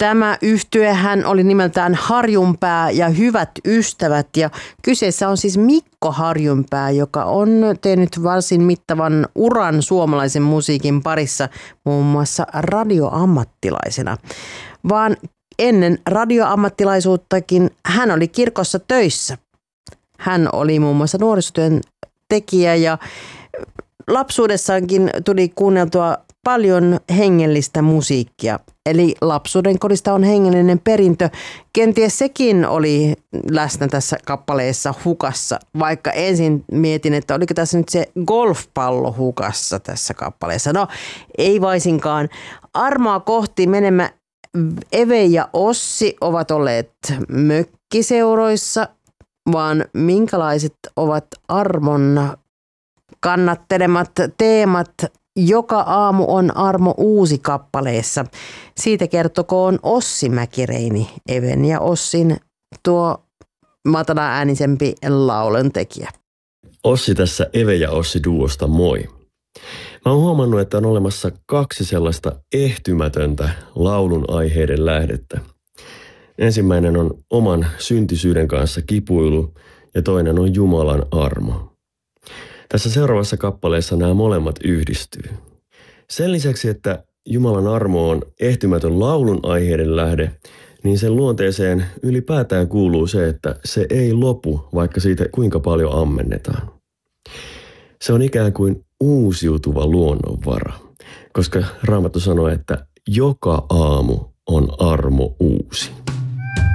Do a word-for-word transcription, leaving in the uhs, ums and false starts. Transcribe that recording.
Tämä yhtyehän oli nimeltään Harjunpää ja hyvät ystävät ja kyseessä on siis Mikko Harjunpää, joka on tehnyt varsin mittavan uran suomalaisen musiikin parissa muun muassa radioammattilaisena. Vaan ennen radioammattilaisuuttakin hän oli kirkossa töissä. Hän oli muun muassa nuorisotyön tekijä ja lapsuudessaankin tuli kuunneltua paljon hengellistä musiikkia. Eli lapsuuden kodista on hengellinen perintö. Kenties sekin oli läsnä tässä kappaleessa hukassa, vaikka ensin mietin, että oliko tässä nyt se golfpallo hukassa tässä kappaleessa. No ei vaisinkaan. Armoa kohti menemme. Eve ja Ossi ovat olleet mökkiseuroissa, vaan minkälaiset ovat Armon kannattelemat teemat? Joka aamu on armo uusi kappaleessa. Siitä kertokoon Ossi Mäkireini, Even ja Ossin tuo matala äänisempi lauluntekijä. Ossi tässä Eve ja Ossi duosta moi. Mä oon huomannut, että on olemassa kaksi sellaista ehtymätöntä laulun aiheiden lähdettä. Ensimmäinen on oman syntisyyden kanssa kipuilu ja toinen on Jumalan armo. Tässä seuraavassa kappaleessa nämä molemmat yhdistyy. Sen lisäksi, että Jumalan armo on ehtymätön laulun aiheiden lähde, niin sen luonteeseen ylipäätään kuuluu se, että se ei lopu, vaikka siitä kuinka paljon ammennetaan. Se on ikään kuin uusiutuva luonnonvara, koska Raamattu sanoo, että joka aamu on armo uusi.